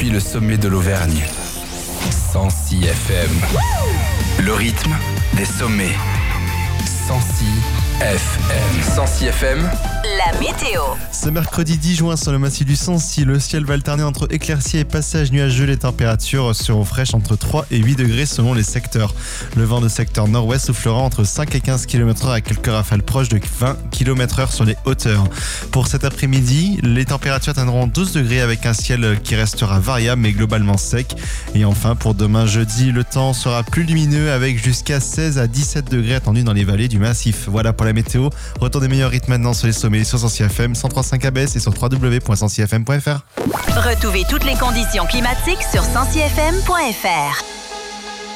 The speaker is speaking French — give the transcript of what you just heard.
Depuis le sommet de l'Auvergne, Sancy FM. Le rythme des sommets. Sancy FM. Sancy FM. La météo. Ce mercredi 10 juin sur le massif du Sancy, le ciel va alterner entre éclaircies et passages nuageux. Les températures seront fraîches entre 3 et 8 degrés selon les secteurs. Le vent de secteur nord-ouest soufflera entre 5 et 15 km/h avec quelques rafales proches de 20 km/h sur les hauteurs. Pour cet après-midi, les températures atteindront 12 degrés avec un ciel qui restera variable mais globalement sec. Et enfin, pour demain jeudi, le temps sera plus lumineux avec jusqu'à 16 à 17 degrés attendus dans les vallées du massif. Voilà pour la météo. Retour des meilleurs rythmes maintenant sur les sommets sur Sancy FM, 103.5 ABS et sur www.sancyfm.fr. Retrouvez toutes les conditions climatiques sur sancyfm.fr.